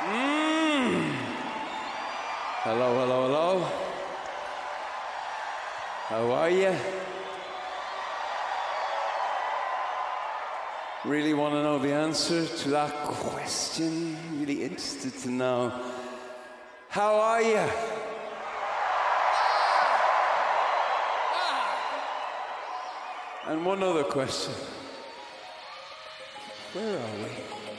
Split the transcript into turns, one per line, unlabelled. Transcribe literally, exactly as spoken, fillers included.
Mm. Hello, hello, hello. How are you? Really want to know the answer to that question? Really interested to know. How are you? And one other question. Where are we?